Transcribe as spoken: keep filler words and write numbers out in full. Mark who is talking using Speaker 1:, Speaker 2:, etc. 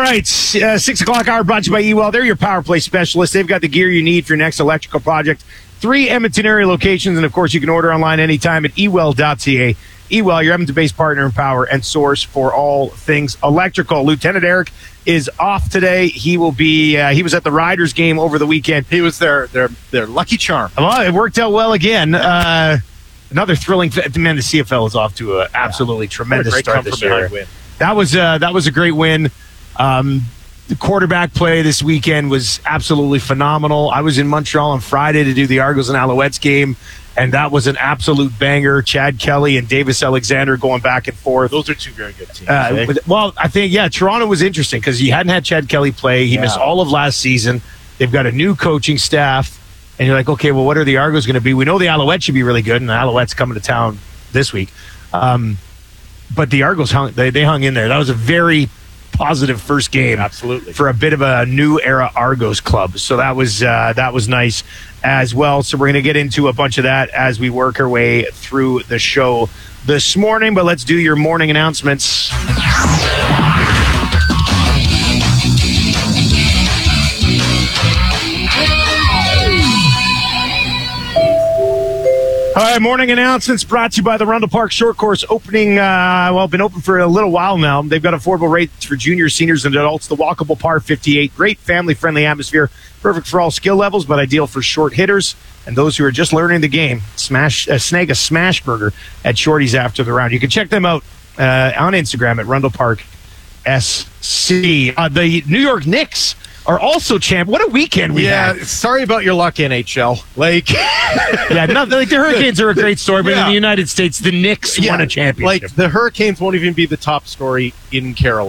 Speaker 1: right, uh, six o'clock hour brought to you by E-Well. They're your power play specialist. They've got the gear you need for your next electrical project. Three Edmonton area locations, and of course, you can order online anytime at e well dot c a. E-Well, your Edmonton-based partner in power and source for all things electrical. Lieutenant Eric is off today. He will be. Uh, he was at the Riders game over the weekend.
Speaker 2: He was their their their lucky charm.
Speaker 1: Well, it worked out well again. Uh, another thrilling. Man, the C F L is off to an absolutely yeah. tremendous start this year.
Speaker 2: Win.
Speaker 1: That was uh, that was a great win. Um, the quarterback play this weekend was absolutely phenomenal. I was in Montreal on Friday to do the Argos and Alouettes game, and that was an absolute banger. Chad Kelly and Davis Alexander going back and forth.
Speaker 2: Those are two very good teams.
Speaker 1: Uh,
Speaker 2: eh?
Speaker 1: Well, I think, yeah, Toronto was interesting because you hadn't had Chad Kelly play. He yeah. missed all of last season. They've got a new coaching staff, and you're like, okay, well, what are the Argos going to be? We know the Alouettes should be really good, and the Alouettes coming to town this week. Um, but the Argos, hung, they, they hung in there. That was a very positive first game,
Speaker 2: absolutely,
Speaker 1: for a bit of a new era Argos club. So that was uh, that was nice as well. So we're going to get into a bunch of that as we work our way through the show this morning. But let's do your morning announcements. All right, morning announcements brought to you by the Rundle Park Short Course, opening, uh, well, been open for a little while now. They've got affordable rates for juniors, seniors, and adults. The walkable par fifty-eight, great family-friendly atmosphere, perfect for all skill levels, but ideal for short hitters and those who are just learning the game. Smash, uh, snag a smash burger at Shorty's after the round. You can check them out uh, on Instagram at Rundle Park S C. Uh, the New York Knicks are also champ. What a weekend we
Speaker 2: yeah,
Speaker 1: had.
Speaker 2: Yeah, sorry about your luck, N H L. Like,
Speaker 1: yeah, not, like the Hurricanes are a great story, but yeah. in the United States, the Knicks yeah, won a championship.
Speaker 2: Like, the Hurricanes won't even be the top story in Carolina.